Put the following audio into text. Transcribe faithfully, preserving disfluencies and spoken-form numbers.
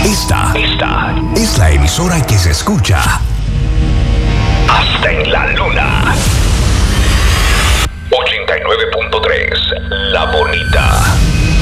Esta, esta es la emisora que se escucha hasta en